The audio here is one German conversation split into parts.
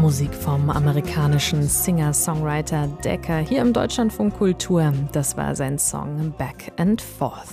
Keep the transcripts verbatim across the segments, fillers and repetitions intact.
Musik vom amerikanischen Singer-Songwriter Decker hier im Deutschlandfunk Kultur. Das war sein Song Back and Forth.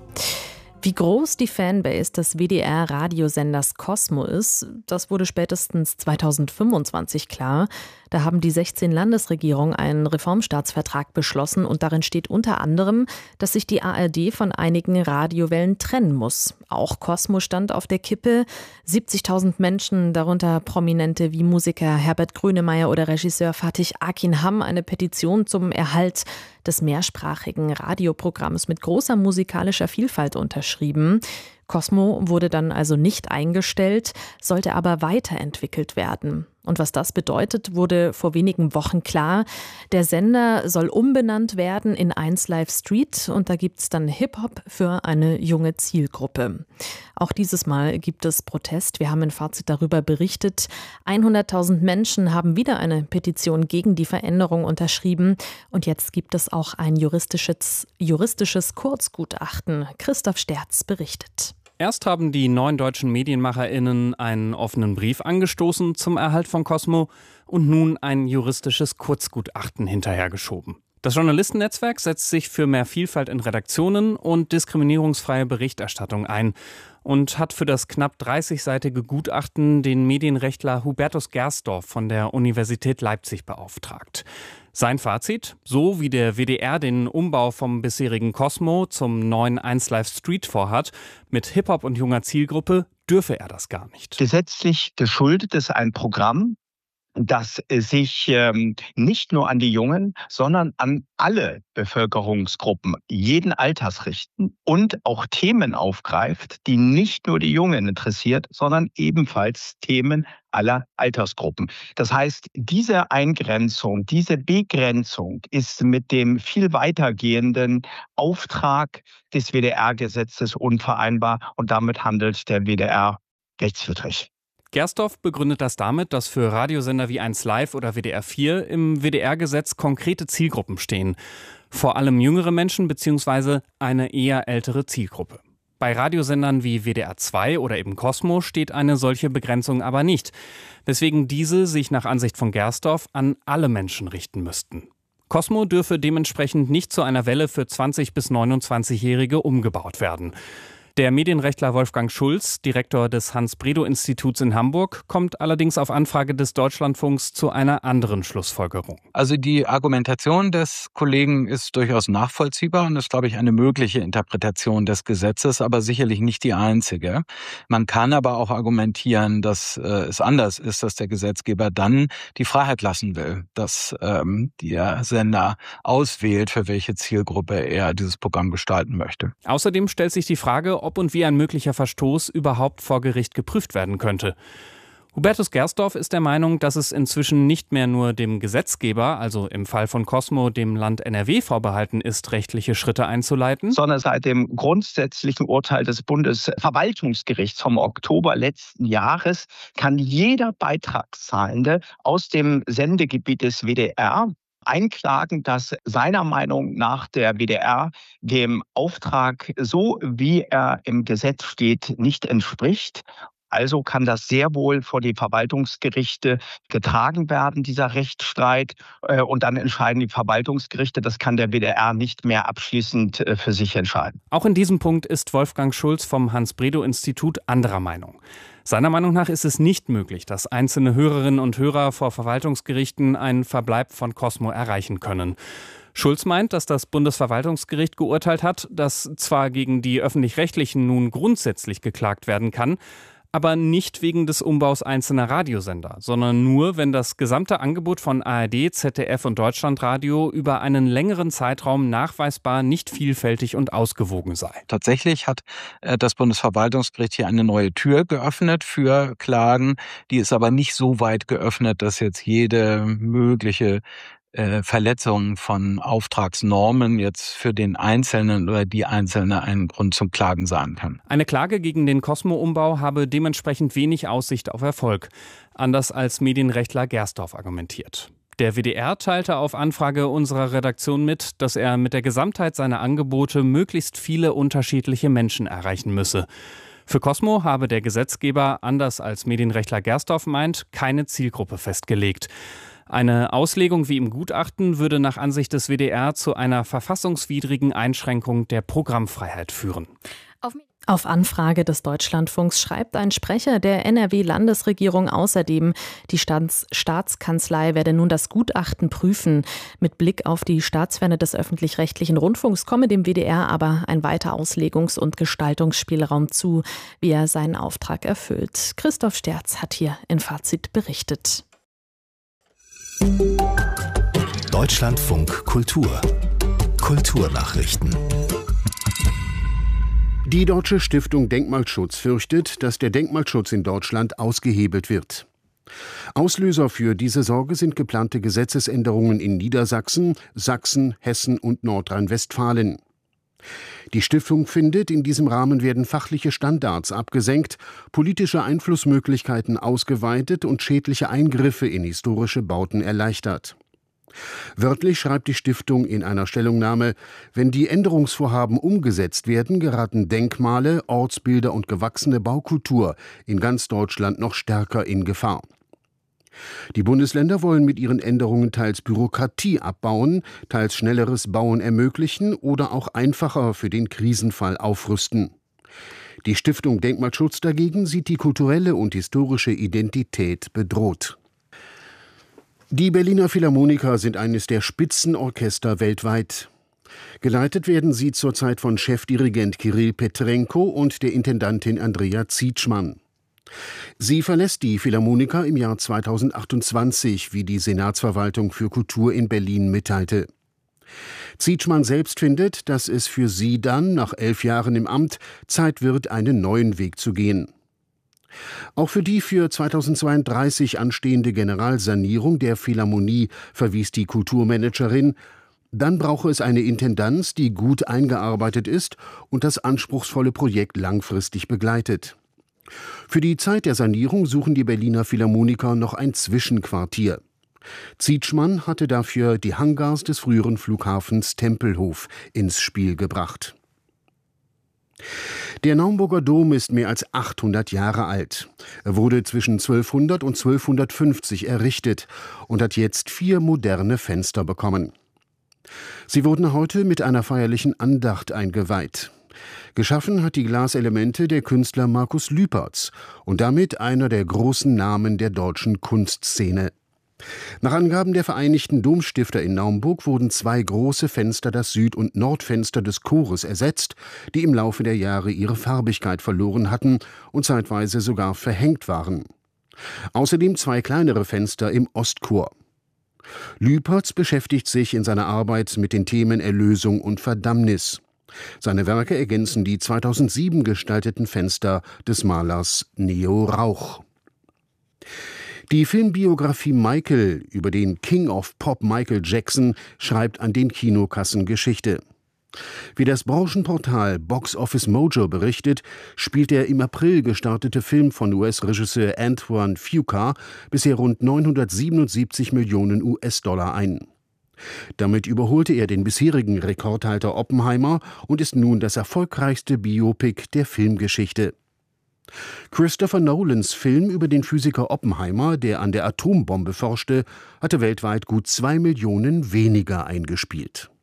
Wie groß die Fanbase des W D R-Radiosenders Kosmo ist, das wurde spätestens zweitausendfünfundzwanzig klar. Da haben die sechzehn Landesregierungen einen Reformstaatsvertrag beschlossen und darin steht unter anderem, dass sich die A R D von einigen Radiowellen trennen muss. Auch Kosmo stand auf der Kippe. siebzigtausend Menschen, darunter Prominente wie Musiker Herbert Grönemeyer oder Regisseur Fatih Akin, haben eine Petition zum Erhalt des mehrsprachigen Radioprogramms mit großer musikalischer Vielfalt unterschrieben. Kosmo wurde dann also nicht eingestellt, sollte aber weiterentwickelt werden. Und was das bedeutet, wurde vor wenigen Wochen klar. Der Sender soll umbenannt werden in eins Live Street und da gibt's dann Hip-Hop für eine junge Zielgruppe. Auch dieses Mal gibt es Protest. Wir haben in Fazit darüber berichtet. hunderttausend Menschen haben wieder eine Petition gegen die Veränderung unterschrieben. Und jetzt gibt es auch ein juristisches, juristisches Kurzgutachten. Christoph Sterz berichtet. Erst haben die neun deutschen MedienmacherInnen einen offenen Brief angestoßen zum Erhalt von Kosmo und nun ein juristisches Kurzgutachten hinterhergeschoben. Das Journalistennetzwerk setzt sich für mehr Vielfalt in Redaktionen und diskriminierungsfreie Berichterstattung ein und hat für das knapp dreißigseitige Gutachten den Medienrechtler Hubertus Gersdorf von der Universität Leipzig beauftragt. Sein Fazit: So wie der W D R den Umbau vom bisherigen Kosmo zum neuen eins Live Street vorhat, mit Hip-Hop und junger Zielgruppe, dürfe er das gar nicht. Gesetzlich geschuldet ist ein Programm, das sich ähm, nicht nur an die Jungen, sondern an alle Bevölkerungsgruppen jeden Alters richten und auch Themen aufgreift, die nicht nur die Jungen interessiert, sondern ebenfalls Themen aller Altersgruppen. Das heißt, diese Eingrenzung, diese Begrenzung ist mit dem viel weitergehenden Auftrag des W D R-Gesetzes unvereinbar und damit handelt der W D R rechtswidrig. Gersdorf begründet das damit, dass für Radiosender wie eins Live oder W D R vier im W D R-Gesetz konkrete Zielgruppen stehen. Vor allem jüngere Menschen bzw. eine eher ältere Zielgruppe. Bei Radiosendern wie W D R zwei oder eben Kosmo steht eine solche Begrenzung aber nicht, weswegen diese sich nach Ansicht von Gersdorf an alle Menschen richten müssten. Kosmo dürfe dementsprechend nicht zu einer Welle für zwanzig- bis neunundzwanzigjährige umgebaut werden. Der Medienrechtler Wolfgang Schulz, Direktor des Hans-Bredow-Instituts in Hamburg, kommt allerdings auf Anfrage des Deutschlandfunks zu einer anderen Schlussfolgerung. Also die Argumentation des Kollegen ist durchaus nachvollziehbar und ist, glaube ich, eine mögliche Interpretation des Gesetzes, aber sicherlich nicht die einzige. Man kann aber auch argumentieren, dass äh, es anders ist, dass der Gesetzgeber dann die Freiheit lassen will, dass ähm, der Sender auswählt, für welche Zielgruppe er dieses Programm gestalten möchte. Außerdem stellt sich die Frage, ob und wie ein möglicher Verstoß überhaupt vor Gericht geprüft werden könnte. Hubertus Gersdorf ist der Meinung, dass es inzwischen nicht mehr nur dem Gesetzgeber, also im Fall von Kosmo dem Land N R W, vorbehalten ist, rechtliche Schritte einzuleiten, sondern seit dem grundsätzlichen Urteil des Bundesverwaltungsgerichts vom Oktober letzten Jahres kann jeder Beitragszahlende aus dem Sendegebiet des W D R einklagen, dass seiner Meinung nach der W D R dem Auftrag, so wie er im Gesetz steht, nicht entspricht. Also kann das sehr wohl vor die Verwaltungsgerichte getragen werden, dieser Rechtsstreit. Und dann entscheiden die Verwaltungsgerichte. Das kann der W D R nicht mehr abschließend für sich entscheiden. Auch in diesem Punkt ist Wolfgang Schulz vom Hans-Bredow-Institut anderer Meinung. Seiner Meinung nach ist es nicht möglich, dass einzelne Hörerinnen und Hörer vor Verwaltungsgerichten einen Verbleib von Kosmo erreichen können. Schulz meint, dass das Bundesverwaltungsgericht geurteilt hat, dass zwar gegen die Öffentlich-Rechtlichen nun grundsätzlich geklagt werden kann, aber nicht wegen des Umbaus einzelner Radiosender, sondern nur, wenn das gesamte Angebot von A R D, Z D F und Deutschlandradio über einen längeren Zeitraum nachweisbar nicht vielfältig und ausgewogen sei. Tatsächlich hat das Bundesverwaltungsgericht hier eine neue Tür geöffnet für Klagen. Die ist aber nicht so weit geöffnet, dass jetzt jede mögliche Verletzungen von Auftragsnormen jetzt für den Einzelnen oder die Einzelne ein Grund zum Klagen sein kann. Eine Klage gegen den Kosmo-Umbau habe dementsprechend wenig Aussicht auf Erfolg, anders als Medienrechtler Gersdorf argumentiert. Der W D R teilte auf Anfrage unserer Redaktion mit, dass er mit der Gesamtheit seiner Angebote möglichst viele unterschiedliche Menschen erreichen müsse. Für Cosmo habe der Gesetzgeber, anders als Medienrechtler Gersdorf meint, keine Zielgruppe festgelegt. Eine Auslegung wie im Gutachten würde nach Ansicht des W D R zu einer verfassungswidrigen Einschränkung der Programmfreiheit führen. Auf Anfrage des Deutschlandfunks schreibt ein Sprecher der N R W-Landesregierung außerdem, die Staats- Staatskanzlei werde nun das Gutachten prüfen. Mit Blick auf die Staatsferne des öffentlich-rechtlichen Rundfunks komme dem W D R aber ein weiter Auslegungs- und Gestaltungsspielraum zu, wie er seinen Auftrag erfüllt. Christoph Sterz hat hier in Fazit berichtet. Deutschlandfunk Kultur. Kulturnachrichten. Die Deutsche Stiftung Denkmalschutz fürchtet, dass der Denkmalschutz in Deutschland ausgehebelt wird. Auslöser für diese Sorge sind geplante Gesetzesänderungen in Niedersachsen, Sachsen, Hessen und Nordrhein-Westfalen. Die Stiftung findet, in diesem Rahmen werden fachliche Standards abgesenkt, politische Einflussmöglichkeiten ausgeweitet und schädliche Eingriffe in historische Bauten erleichtert. Wörtlich schreibt die Stiftung in einer Stellungnahme, wenn die Änderungsvorhaben umgesetzt werden, geraten Denkmale, Ortsbilder und gewachsene Baukultur in ganz Deutschland noch stärker in Gefahr. Die Bundesländer wollen mit ihren Änderungen teils Bürokratie abbauen, teils schnelleres Bauen ermöglichen oder auch einfacher für den Krisenfall aufrüsten. Die Stiftung Denkmalschutz dagegen sieht die kulturelle und historische Identität bedroht. Die Berliner Philharmoniker sind eines der Spitzenorchester weltweit. Geleitet werden sie zurzeit von Chefdirigent Kirill Petrenko und der Intendantin Andrea Zietschmann. Sie verlässt die Philharmoniker im Jahr zweitausendachtundzwanzig, wie die Senatsverwaltung für Kultur in Berlin mitteilte. Zietschmann selbst findet, dass es für sie dann, nach elf Jahren im Amt, Zeit wird, einen neuen Weg zu gehen. Auch für die für zweitausendzweiunddreißig anstehende Generalsanierung der Philharmonie verwies die Kulturmanagerin, dann brauche es eine Intendanz, die gut eingearbeitet ist und das anspruchsvolle Projekt langfristig begleitet. Für die Zeit der Sanierung suchen die Berliner Philharmoniker noch ein Zwischenquartier. Zietschmann hatte dafür die Hangars des früheren Flughafens Tempelhof ins Spiel gebracht. Der Naumburger Dom ist mehr als achthundert Jahre alt. Er wurde zwischen zwölfhundert und zwölfhundertfünfzig errichtet und hat jetzt vier moderne Fenster bekommen. Sie wurden heute mit einer feierlichen Andacht eingeweiht. Geschaffen hat die Glaselemente der Künstler Markus Lüpertz und damit einer der großen Namen der deutschen Kunstszene. Nach Angaben der Vereinigten Domstifter in Naumburg wurden zwei große Fenster, das Süd- und Nordfenster des Chores, ersetzt, die im Laufe der Jahre ihre Farbigkeit verloren hatten und zeitweise sogar verhängt waren. Außerdem zwei kleinere Fenster im Ostchor. Lüpertz beschäftigt sich in seiner Arbeit mit den Themen Erlösung und Verdammnis. Seine Werke ergänzen die zweitausendsieben gestalteten Fenster des Malers Neo Rauch. Die Filmbiografie Michael über den King of Pop Michael Jackson schreibt an den Kinokassen Geschichte. Wie das Branchenportal Box Office Mojo berichtet, spielt der im April gestartete Film von U S-Regisseur Antoine Fuqua bisher rund neunhundertsiebenundsiebzig Millionen U S-Dollar ein. Damit überholte er den bisherigen Rekordhalter Oppenheimer und ist nun das erfolgreichste Biopic der Filmgeschichte. Christopher Nolans Film über den Physiker Oppenheimer, der an der Atombombe forschte, hatte weltweit gut zwei Millionen weniger eingespielt.